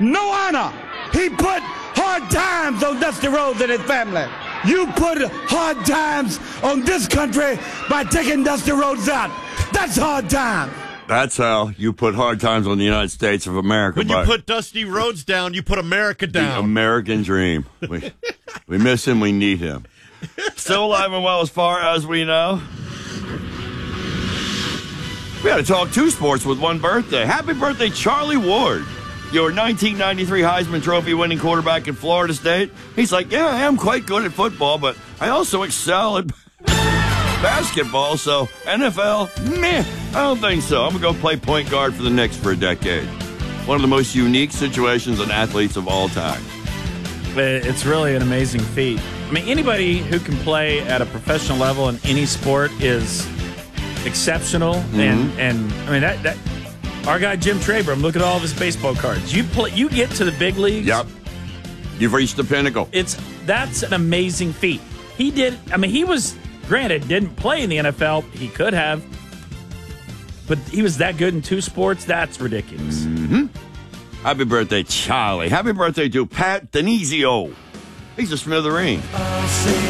no honor. He put hard times on Dusty Rhodes and his family. You put hard times on this country by taking Dusty Rhodes out. That's hard times. That's how you put hard times on the United States of America. When you put Dusty Rhodes down, you put America down. The American dream. We miss him. We need him. Still alive and well as far as we know. We had to talk two sports with one birthday. Happy birthday, Charlie Ward. Your 1993 Heisman Trophy winning quarterback in Florida State. He's like, yeah, I am quite good at football, but I also excel at basketball, so NFL, meh, I don't think so. I'm going to go play point guard for the Knicks for a decade. One of the most unique situations in athletes of all time. It's really an amazing feat. I mean, anybody who can play at a professional level in any sport is exceptional. Mm-hmm. And I mean, that our guy Jim Traber, look at all of his baseball cards. You get to the big leagues. Yep. You've reached the pinnacle. That's an amazing feat. He was, granted, didn't play in the NFL. He could have. But he was that good in two sports. That's ridiculous. Mm-hmm. Happy birthday, Charlie. Happy birthday to Pat Denizio. He's a smithereen.